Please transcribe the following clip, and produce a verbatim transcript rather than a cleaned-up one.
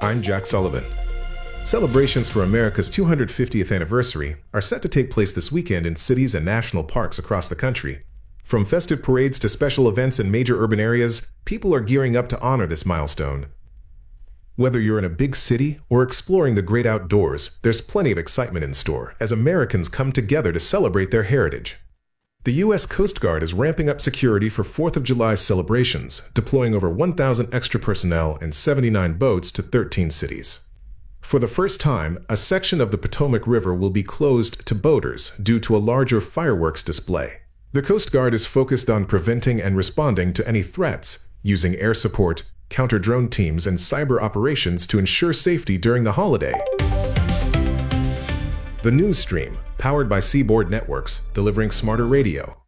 I'm Jack Sullivan. Celebrations for America's two hundred fiftieth anniversary are set to take place this weekend in cities and national parks across the country. From festive parades to special events in major urban areas, people are gearing up to honor this milestone. Whether you're in a big city or exploring the great outdoors, there's plenty of excitement in store as Americans come together to celebrate their heritage. The U S Coast Guard is ramping up security for fourth of July celebrations, deploying over one thousand extra personnel and seventy-nine boats to thirteen cities. For the first time, a section of the Potomac River will be closed to boaters due to a larger fireworks display. The Coast Guard is focused on preventing and responding to any threats, using air support, counter-drone teams, and cyber operations to ensure safety during the holiday. The News Stream, powered by Seaboard Networks, delivering smarter radio.